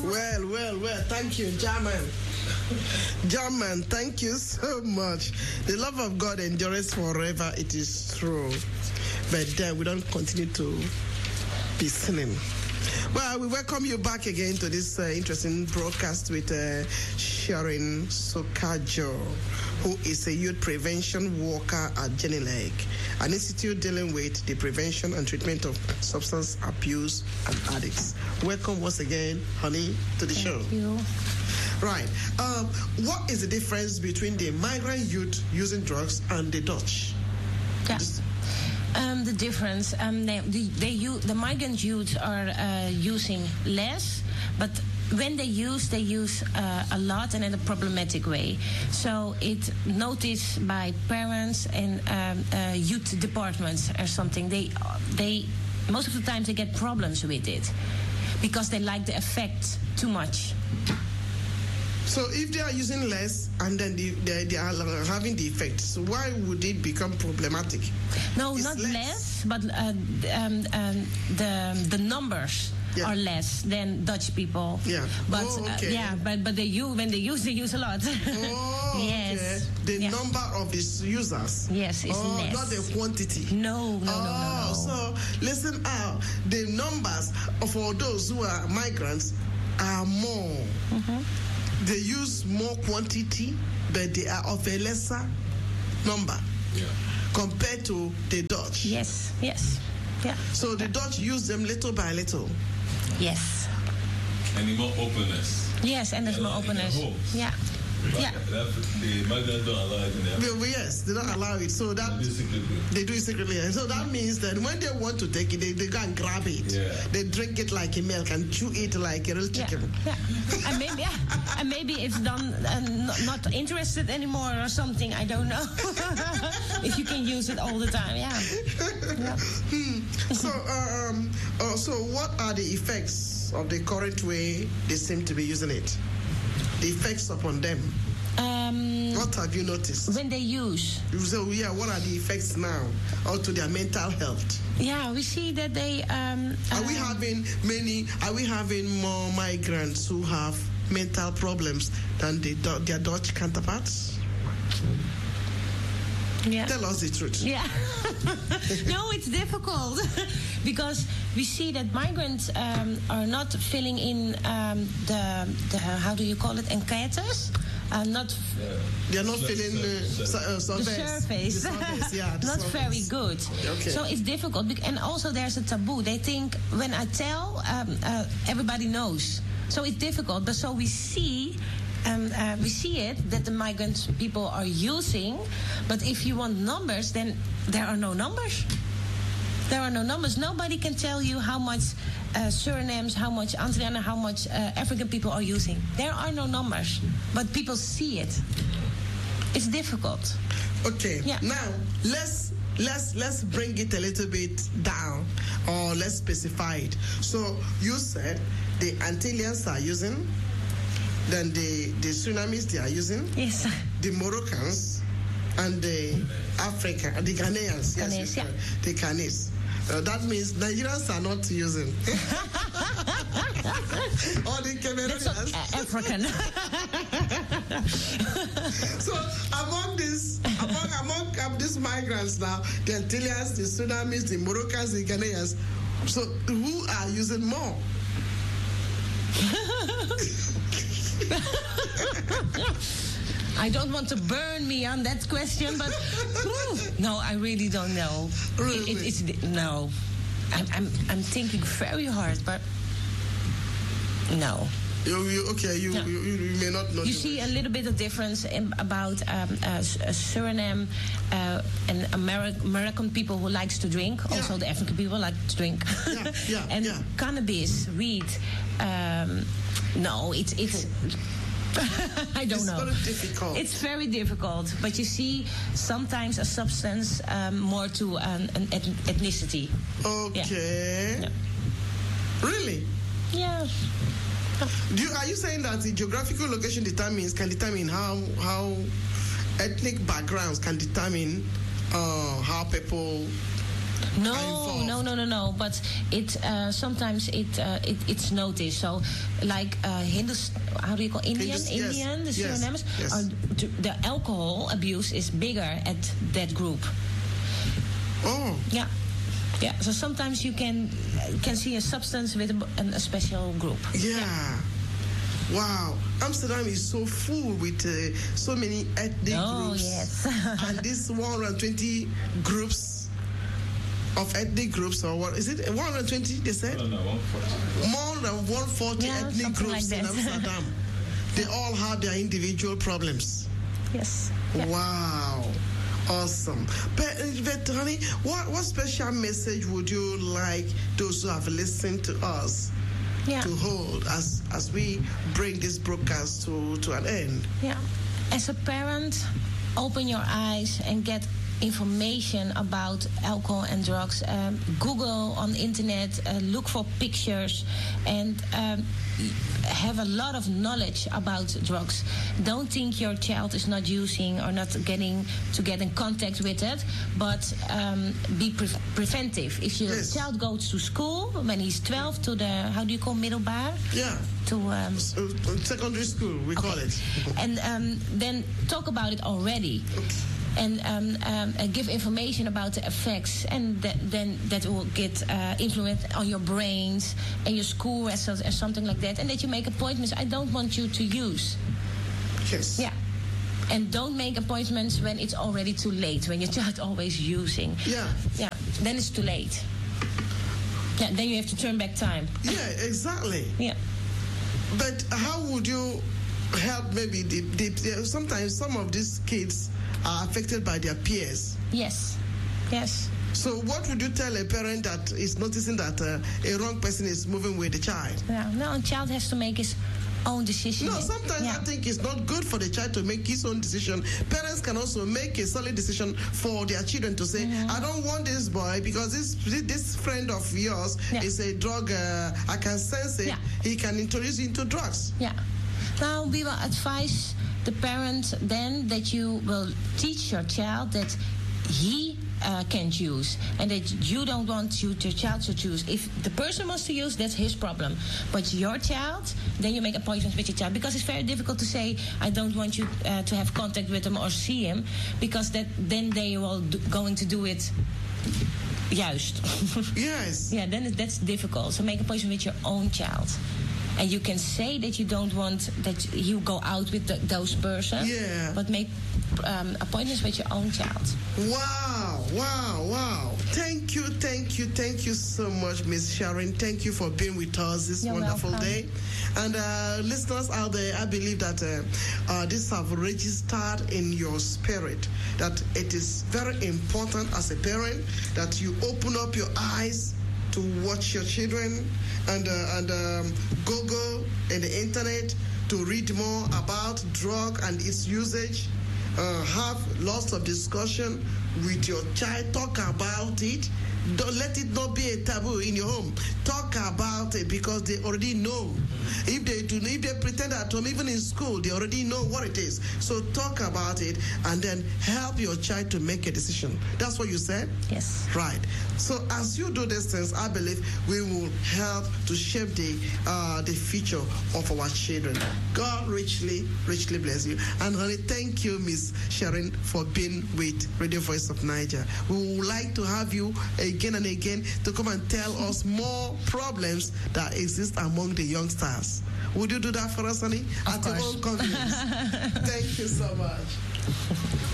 Well. Thank you, German. German, thank you so much. The love of God endures forever. It is true. But then we don't continue to be sinning. Well, we welcome you back again to this interesting broadcast with Sharon Sokajo, who is a youth prevention worker at Genelec, an institute dealing with the prevention and treatment of substance abuse and addicts. Welcome once again, honey, to the show. Thank you. Right. What is the difference between the migrant youth using drugs and the Dutch? Yeah. The difference, the migrant youth are using less, but when they use a lot and in a problematic way. So it's noticed by parents and youth departments or something. They most of the time they get problems with it because they like the effect too much. So if they are using less and then they are having the effects, why would it become problematic? No, it's not less, but the numbers are less than Dutch people. Yeah. But but when they use a lot. Oh, yes. Okay. The number of these users. Yes, is less. Not the quantity. No. So listen out. The numbers for those who are migrants are more. Mm-hmm. They use more quantity, but they are of a lesser number compared to the Dutch. Yes. Yeah. So the Dutch use them little by little. Yes. And more openness. Yes, and there's more openness. Yeah. Yeah. The migrants don't allow it in there. Yes, they don't allow it. So that they do it secretly. And so that means that when they want to take it, they go and grab it. Yeah. They drink it like a milk and chew it like a real chicken. Yeah. and maybe it's done not interested anymore or something. I don't know. If you can use it all the time, So what are the effects of the current way they seem to be using it? The effects upon them. What have you noticed? When they use. So what are the effects now, or to their mental health? Yeah, we see that they. Are we having more migrants who have mental problems than their Dutch counterparts? Yeah. Tell us the truth. Yeah. No, it's difficult because we see that migrants are not filling in the how do you call it, enquêtes? They're not filling the surveys. Not very good. Okay. So it's difficult, and also there's a taboo. They think when I tell, everybody knows. So it's difficult. But so we see it that the migrant people are using, but if you want numbers, then there are no numbers. There are no numbers. Nobody can tell you how much Surinames, how much Antillianen, how much African people are using. There are no numbers, but people see it. It's difficult. Okay. Yeah. Now let's bring it a little bit down, or let's specify it. So you said the Antillians are using. Then the Surinamese they are using. Yes. The Moroccans and the the Ghanaians. Ghanaians, yeah. The Ghanaians. That means Nigerians are not using. Or the Cameroonians. That's African. So among these migrants now, the Antillians, the Surinamese, the Moroccans, the Ghanaians. So who are using more? I don't want to burn me on that question, but no, I really don't know. Really? No. I'm thinking very hard, but no. You may not know. You see a little bit of difference about Suriname and American people who likes to drink. Yeah. Also, the African people like to drink. And cannabis, weed. No, it's. I don't know. It's very difficult. It's very difficult, but you see sometimes a substance more to an ethnicity. Okay. Yeah. Really? Yeah. Are you saying that the geographical location can determine how ethnic backgrounds can determine how people No. But it sometimes it's noticed. So, like Hindus, how do you call Indian? Hindus, Indian, the Surinamese. Yes. The alcohol abuse is bigger at that group. Oh. Yeah. Yeah. So sometimes you can see a substance with a special group. Yeah. Wow, Amsterdam is so full with so many ethnic groups. Yes. And this 120 groups of ethnic groups, or what is it? 120? They said. No, 140. More than 140 ethnic groups like in Amsterdam. They all have their individual problems. Yes. Yeah. Wow. Awesome. But honey, what special message would you like those who have listened to us to hold as we bring this broadcast to an end? Yeah. As a parent, open your eyes and get information about alcohol and drugs. Google on the internet, look for pictures, and have a lot of knowledge about drugs. Don't think your child is not using or not getting in contact with it, but be preventive. If your child goes to school when he's 12 to the, how do you call middelbaar? Yeah. To secondary school, we call it. And then talk about it already. Okay. And give information about the effects, and then that will get influence on your brains and your school results and something like that, and that you make appointments. I don't want you to use. Yes. Yeah. And don't make appointments when it's already too late, when your child always using. Yeah. Yeah. Then it's too late. Yeah. Then you have to turn back time. Yeah, exactly. Yeah. But how would you help maybe sometimes some of these kids are affected by their peers? Yes. So what would you tell a parent that is noticing that a wrong person is moving with the child? Yeah, no, a child has to make his own decision. No, sometimes I think it's not good for the child to make his own decision. Parents can also make a solid decision for their children to say, I don't want this boy because this friend of yours is a drug, I can sense it, he can introduce you into drugs. Yeah. Now, we will advise the parent then that you will teach your child that he can't use, and that you don't want your child to choose. If the person wants to use, that's his problem. But your child, then you make appointments with your child, because it's very difficult to say, I don't want you to have contact with him or see him, because then they will going to do it juist. Yes. Yeah, then that's difficult. So make appointment with your own child. And you can say that you don't want that you go out with those persons. Yeah. But make appointments with your own child. Wow. Thank you so much, Miss Sharon. Thank you for being with us this wonderful day. And listeners out there, I believe that this have registered in your spirit that it is very important as a parent that you open up your eyes to watch your children and Google and the internet to read more about drug and its usage. Have lots of discussion with your child. Talk about it. Don't let it not be a taboo in your home. Talk about it, because they already know. If they pretend at home, even in school, they already know what it is. So talk about it and then help your child to make a decision. That's what you said? Yes. Right. So as you do these things, I believe we will help to shape the future of our children. God richly bless you. And honey, thank you, Miss Sharon, for being with Radio Voice of Niger. We would like to have you again and again to come and tell us more problems that exist among the youngsters. Would you do that for us, honey? At your own convenience. Thank you so much.